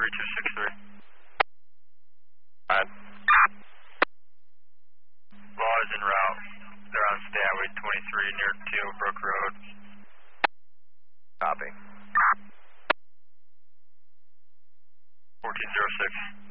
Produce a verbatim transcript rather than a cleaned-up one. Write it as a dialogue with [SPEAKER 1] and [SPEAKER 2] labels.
[SPEAKER 1] three two six three.
[SPEAKER 2] Alright.
[SPEAKER 1] Law is en route. They're on Stanway twenty-three near Teal Brook Road.
[SPEAKER 2] Copy.
[SPEAKER 1] fourteen oh six.